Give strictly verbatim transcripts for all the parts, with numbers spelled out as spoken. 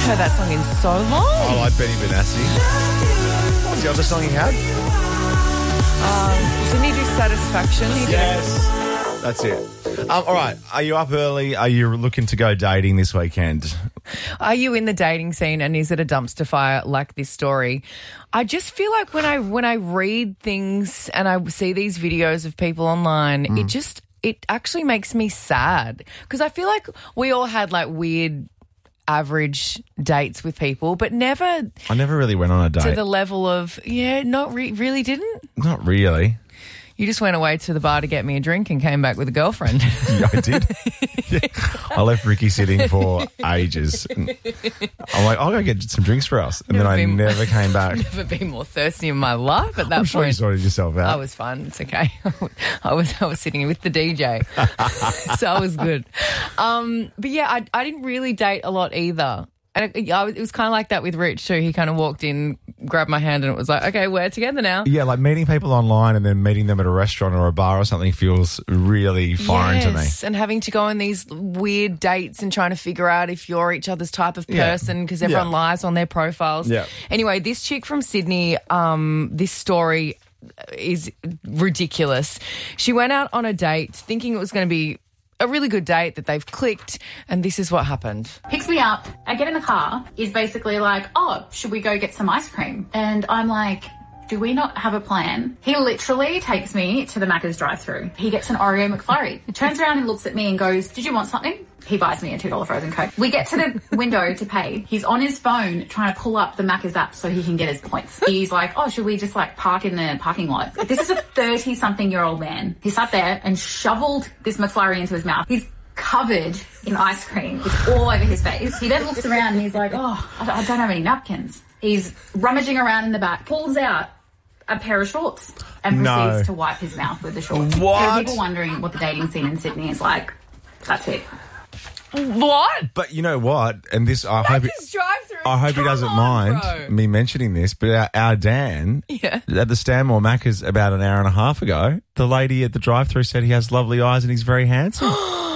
heard that song in so long. I like Benny Benassi. What's the other song he had? Um, didn't he do Satisfaction? He Yes. That's it. Um, all right. Are you up early? Are you looking to go dating this weekend? Are you in the dating scene and is it a dumpster fire like this story? I just feel like when I when I read things and I see these videos of people online, mm. it just it actually makes me sad because I feel like we all had like weird average dates with people, but never I never really went on a date. To the level of, yeah, not re- really didn't? Not really. You just went away to the bar to get me a drink and came back with a girlfriend. Yeah, I did. Yeah. I left Ricky sitting for ages. I'm like, I'll go get some drinks for us. And never then I been, never came back. Never been more thirsty in my life at that I'm point. sure you sorted yourself out. I was fine. It's okay. I was I was sitting with the D J. So I was good. Um, but yeah, I, I didn't really date a lot either. And it, it was kind of like that with Rich too. He kind of walked in, grabbed my hand and it was like, okay, we're together now. Yeah, like meeting people online and then meeting them at a restaurant or a bar or something feels really foreign yes, to me. And having to go on these weird dates and trying to figure out if you're each other's type of person because yeah. everyone yeah. lies on their profiles. Yeah. Anyway, this chick from Sydney, um, this story is ridiculous. She went out on a date thinking it was going to be a really good date that they've clicked, and this is what happened. Picks me up, I get in the car, is basically like, oh, should we go get some ice cream? And I'm like, do we not have a plan? He literally takes me to the Macca's drive-thru. He gets an Oreo McFlurry, turns around and looks at me and goes, did you want something? He buys me a two dollar frozen Coke. We get to the window to pay. He's on his phone trying to pull up the Macca's app so he can get his points. He's like, oh, should we just like park in the parking lot? This is a thirty-something-year-old man. He sat there and shoveled this McFlurry into his mouth. He's covered in ice cream. It's all over his face. He then looks around and he's like, oh, I don't have any napkins. He's rummaging around in the back, pulls out a pair of shorts and no. proceeds to wipe his mouth with the shorts. What? There are people wondering what the dating scene in Sydney is like. That's it. What? But you know what? And this, I hope, it, I hope he doesn't on, mind bro. me mentioning this, but our, our Dan yeah. at the Stanmore Macca's about an hour and a half ago, the lady at the drive-thru said he has lovely eyes and he's very handsome.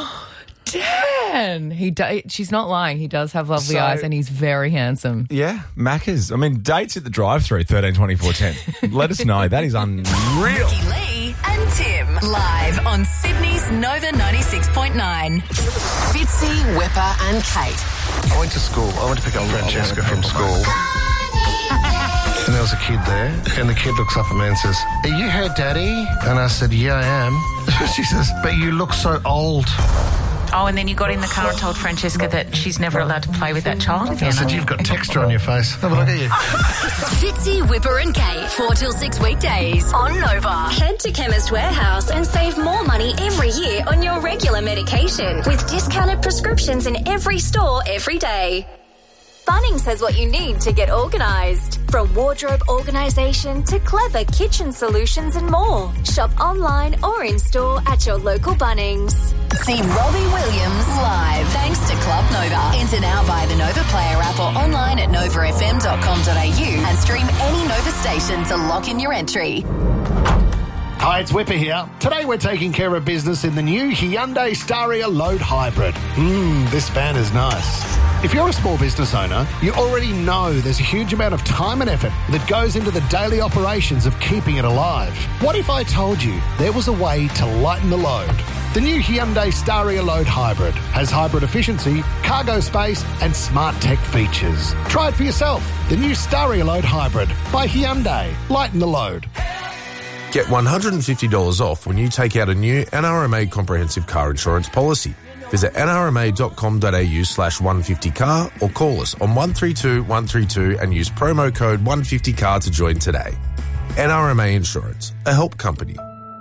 Dan! He do, she's not lying. He does have lovely So- eyes and he's very handsome. Yeah, Macca's. I mean, dates at the drive-thru, thirteen twenty-four ten. Let us know. That is unreal. Ricky Lee and Tim, live on Sydney's Nova ninety-six point nine. Fitzy, Whipper and Kate. I went to school. I went to pick up Francesca from school. And there was a kid there, and the kid looks up at me and says, are you her daddy? And I said, yeah, I am. She says, but you look so old. Oh, and then you got in the car and told Francesca that she's never allowed to play with that child again. I said, you've got texture on your face. Have a look at you. Fitzy, Whipper and Kate, four till six weekdays on Nova. Head to Chemist Warehouse and save more money every year on your regular medication with discounted prescriptions in every store every day. Bunnings has what you need to get organised. From wardrobe organisation to clever kitchen solutions and more. Shop online or in store at your local Bunnings. See Robbie Williams live thanks to Club Nova. Enter now via the Nova Player app or online at nova f m dot com dot a u and stream any Nova station to lock in your entry. Hi, it's Whipper here. Today we're taking care of business in the new Hyundai Staria Load Hybrid. Mmm, this van is nice. If you're a small business owner, you already know there's a huge amount of time and effort that goes into the daily operations of keeping it alive. What if I told you there was a way to lighten the load? The new Hyundai Staria Load Hybrid has hybrid efficiency, cargo space and smart tech features. Try it for yourself. The new Staria Load Hybrid by Hyundai. Lighten the load. Get one hundred fifty dollars off when you take out a new N R M A comprehensive car insurance policy. Visit n r m a dot com dot a u slash one fifty car or call us on one three two one three two and use promo code one fifty car to join today. N R M A Insurance, a help company.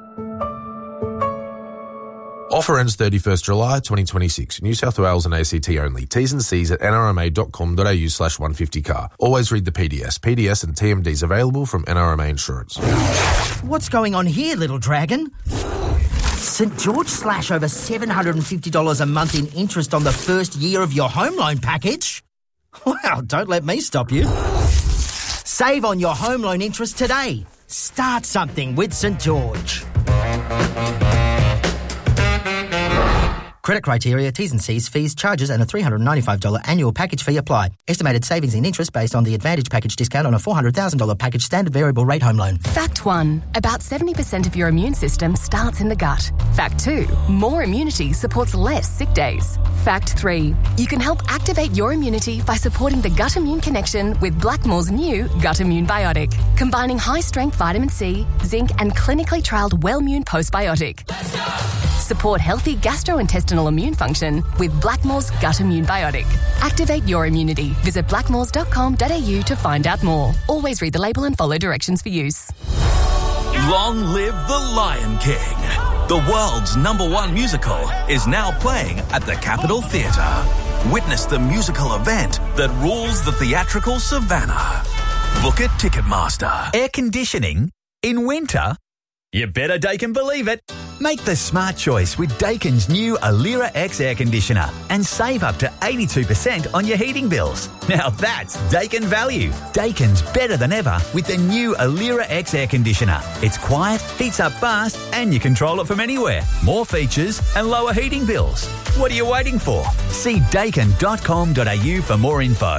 Offer ends thirty-first July twenty twenty-six. New South Wales and A C T only. T's and C's at n r m a dot com dot a u slash one fifty car. Always read the P D S. P D S and T M Ds available from N R M A Insurance. What's going on here, little dragon? St George slash over seven hundred fifty dollars a month in interest on the first year of your home loan package? Wow, don't let me stop you. Save on your home loan interest today. Start something with St George. Credit criteria, T's and C's, fees, charges and a three hundred ninety-five dollars annual package fee apply. Estimated savings in interest based on the Advantage package discount on a four hundred thousand dollars package standard variable rate home loan. Fact one. About seventy percent of your immune system starts in the gut. Fact two. More immunity supports less sick days. Fact three. You can help activate your immunity by supporting the gut immune connection with Blackmore's new Gut Immune Biotic, combining high-strength vitamin C, zinc and clinically trialled Wellmune Postbiotic. Support healthy gastrointestinal immune function with Blackmore's Gut Immune Biotic. Activate your immunity. Visit blackmores dot com dot a u to find out more. Always read the label and follow directions for use. Long live the Lion King. The world's number one musical is now playing at the Capitol Theatre. Witness the musical event that rules the theatrical savannah. Book at Ticketmaster. Air conditioning in winter? You better Daikin believe it. Make the smart choice with Daikin's new Alira X air conditioner and save up to eighty-two percent on your heating bills. Now that's Daikin value. Daikin's better than ever with the new Alira X air conditioner. It's quiet, heats up fast and you control it from anywhere. More features and lower heating bills. What are you waiting for? See daikin dot com dot a u for more info.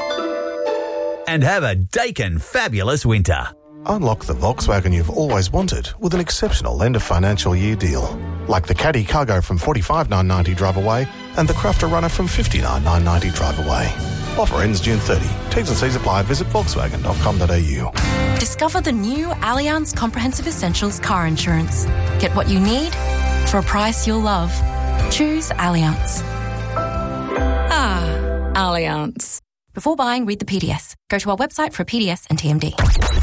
And have a Daikin fabulous winter. Unlock the Volkswagen you've always wanted with an exceptional end of financial year deal. Like the Caddy Cargo from forty-five thousand nine hundred ninety drive away and the Crafter Runner from fifty-nine thousand nine hundred ninety drive away. Offer ends June thirtieth. T's and C's apply. Visit volkswagen dot com dot a u. Discover the new Allianz Comprehensive Essentials car insurance. Get what you need for a price you'll love. Choose Allianz. Ah, Allianz. Before buying, read the P D S. Go to our website for a P D S and T M D.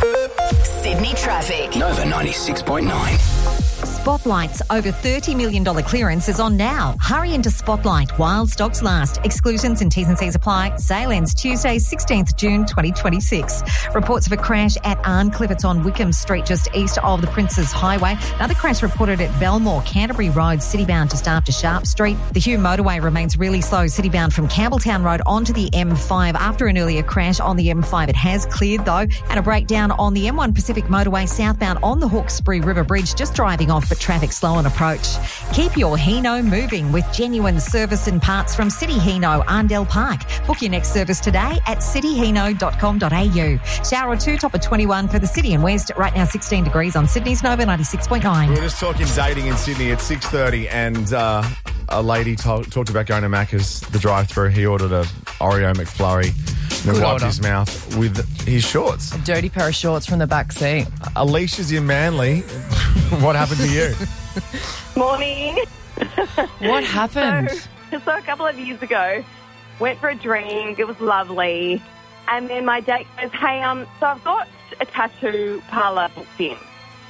Sydney traffic. Nova ninety-six point nine. Spotlight's over thirty million dollars clearance is on now. Hurry into Spotlight while stocks last. Exclusions and T's and C's apply. Sale ends Tuesday, sixteenth of June, twenty twenty-six. Reports of a crash at Arncliffe. It's on Wickham Street, just east of the Princes Highway. Another crash reported at Belmore, Canterbury Road, citybound just after Sharp Street. The Hume motorway remains really slow, citybound from Campbelltown Road onto the M five. After an earlier crash on the M five, it has cleared though. And a breakdown on the M one Pacific motorway southbound on the Hawkesbury River Bridge, just driving off, but traffic slow on approach. Keep your Hino moving with genuine service and parts from City Hino, Arndell Park. Book your next service today at city hino dot com dot a u. Shower or two, top of twenty-one for the city and west. Right now sixteen degrees on Sydney's Nova ninety-six point nine. We were just talking dating in Sydney at six thirty and uh, a lady talk, talked about going to Macca's, the drive-through. He ordered a Oreo McFlurry and Good wiped order. his mouth with his shorts. A dirty pair of shorts from the back seat. Alicia's in Manly. What happened to you? Morning. What happened? So, so a couple of years ago, went for a drink. It was lovely. And then my date goes, hey, um, so I've got a tattoo parlour booked in.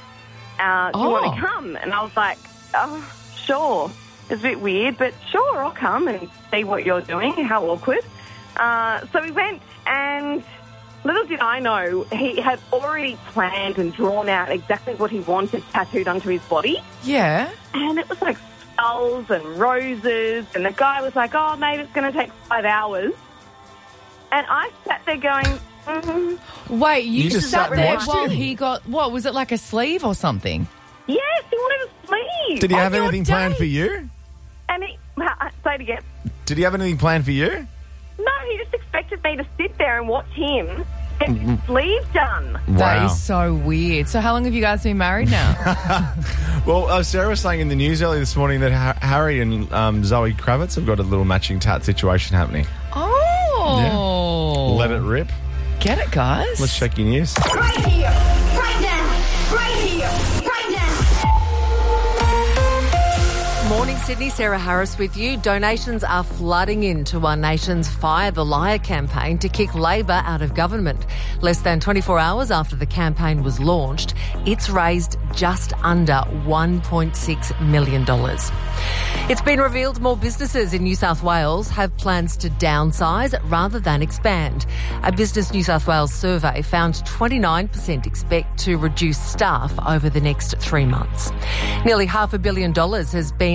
Uh, do you Oh. want to come? And I was like, oh, sure. It's a bit weird, but sure, I'll come and see what you're doing. How awkward. Uh, so we went, and little did I know, he had already planned and drawn out exactly what he wanted tattooed onto his body. Yeah. And it was like skulls and roses, and the guy was like, oh, maybe it's going to take five hours. And I sat there going, mm-hmm. Wait, you, You just sat sat and there watched while him? he got, what, was it like a sleeve or something? Yes, he wanted a sleeve. Did he on have your anything date. planned for you? And he, say it again. Did he have anything planned for you? No, he just expected me to sit there and watch him get his sleeve done. That Wow. is so weird. So how long have you guys been married now? Well, uh, Sarah was saying in the news earlier this morning that ha- Harry and um, Zoe Kravitz have got a little matching tat situation happening. Oh. Let it rip. Get it, guys. Let's check your news. Right here, right now, right here, right now. Morning, Sydney. Sarah Harris with you. Donations are flooding into our nation's Fire the Liar campaign to kick Labor out of government. Less than twenty-four hours after the campaign was launched, it's raised just under one point six million dollars. It's been revealed more businesses in New South Wales have plans to downsize rather than expand. A Business New South Wales survey found twenty-nine percent expect to reduce staff over the next three months. Nearly half a billion dollars has been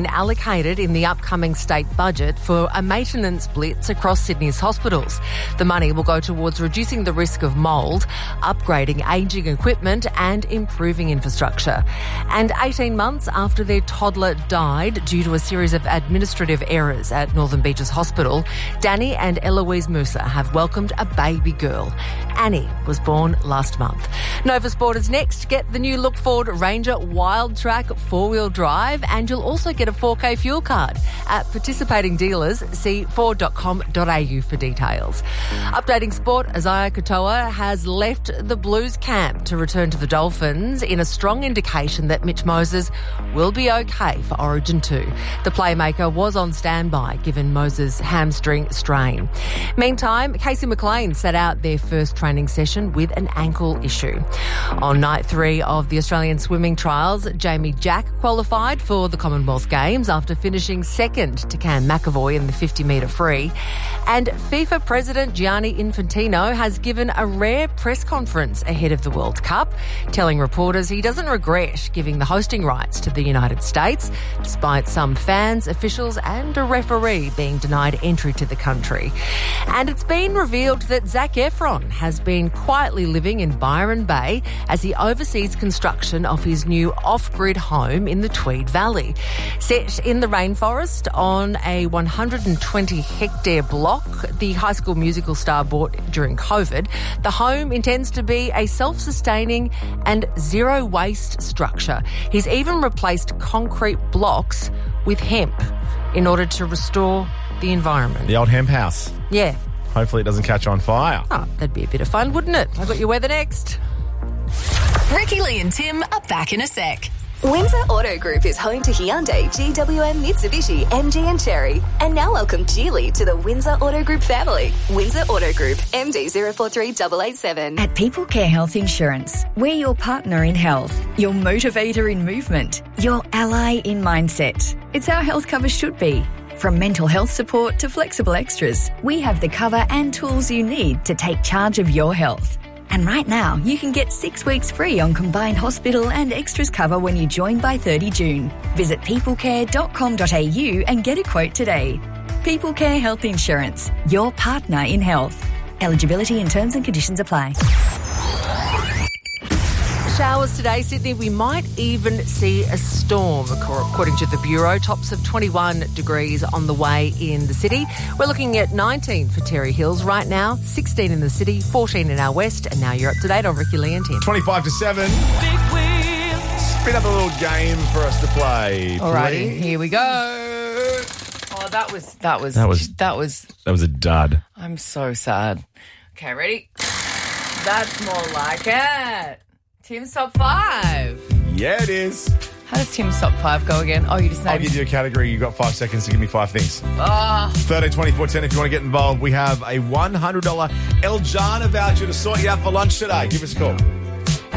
been allocated in the upcoming state budget for a maintenance blitz across Sydney's hospitals. The money will go towards reducing the risk of mould, upgrading ageing equipment and improving infrastructure. And eighteen months after their toddler died due to a series of administrative errors at Northern Beaches Hospital, Danny and Eloise Musa have welcomed a baby girl. Annie was born last month. Nova Sport is next. Get the new Look Ford Ranger Wild Track four-wheel drive and you'll also get a four K fuel card. At participating dealers, see ford dot com dot a u for details. Updating sport, Isaiah Katoa has left the Blues camp to return to the Dolphins in a strong indication that Mitch Moses will be okay for Origin two. The playmaker was on standby given Moses' hamstring strain. Meantime, Casey McLean set out their first training session with an ankle issue. On night three of the Australian swimming trials, Jamie Jack qualified for the Commonwealth Games after finishing second to Cam McAvoy in the fifty metre free. And FIFA President Gianni Infantino has given a rare press conference ahead of the World Cup, telling reporters he doesn't regret giving the hosting rights to the United States, despite some fans, officials and a referee being denied entry to the country. And it's been revealed that Zac Efron has been quietly living in Byron Bay as he oversees construction of his new off-grid home in the Tweed Valley. Set in the rainforest on a one hundred twenty hectare block the High School Musical star bought during COVID, the home intends to be a self-sustaining and zero-waste structure. He's even replaced concrete blocks with hemp in order to restore the environment. The old hemp house. Yeah. Hopefully it doesn't catch on fire. Oh, that'd be a bit of fun, wouldn't it? I've got your weather next. Ricky, Lee and Tim are back in a sec. Windsor Auto Group is home to Hyundai, G W M, Mitsubishi, M G and Cherry. And now welcome Geely to the Windsor Auto Group family. Windsor Auto Group, M D zero four three eight eight seven. At People Care Health Insurance, we're your partner in health, your motivator in movement, your ally in mindset. It's how health cover should be. From mental health support to flexible extras, we have the cover and tools you need to take charge of your health. And right now, you can get six weeks free on combined hospital and extras cover when you join by thirty June. Visit people care dot com dot a u and get a quote today. People Care Health Insurance, your partner in health. Eligibility and terms and conditions apply. Showers today, Sydney. We might even see a storm, according to the Bureau. Tops of twenty-one degrees on the way in the city. We're looking at nineteen for Terry Hills right now, sixteen in the city, fourteen in our west, and now you're up to date on Ricky, Lee and Tim. twenty-five to seven. Spin up a little game for us to play. Alrighty, here we go. Oh, that was that was That was- that was That was a dud. I'm so sad. Okay, ready? That's more like it. Tim's top five. Yeah, it is. How does Tim's top five go again? Oh, you just I'll named. give you a category. You've got five seconds to give me five things. Oh. thirteen twenty-four ten if you want to get involved. We have a one hundred dollars El Jana voucher to sort you out for lunch today. Give us a call.